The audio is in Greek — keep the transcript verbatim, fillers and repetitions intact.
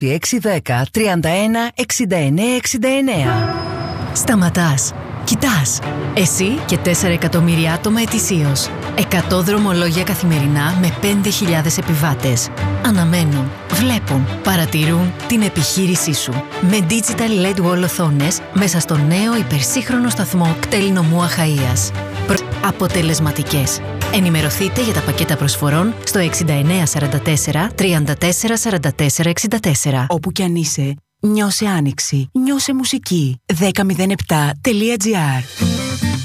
έξι δέκα τριάντα ένα εξήντα εννέα εξήντα εννέα. Σταματάς. Κοιτάς. Εσύ και τέσσερα εκατομμύρια άτομα ετησίως. εκατό δρομολόγια καθημερινά με πέντε χιλιάδες επιβάτες. Αναμένουν, βλέπουν, παρατηρούν την επιχείρησή σου. Με Digital ελ ι ντι Wall οθόνες μέσα στο νέο υπερσύγχρονο σταθμό κτέλ Νομού Αχαΐας. Προ... Αποτελεσματικές. Ενημερωθείτε για τα πακέτα προσφορών στο εξήντα εννέα σαράντα τέσσερα τριάντα τέσσερα σαράντα τέσσερα εξήντα τέσσερα. Όπου κι αν είσαι, νιώσε άνοιξη, νιώσε μουσική. δέκα μηδέν επτά τελεία τζι άρ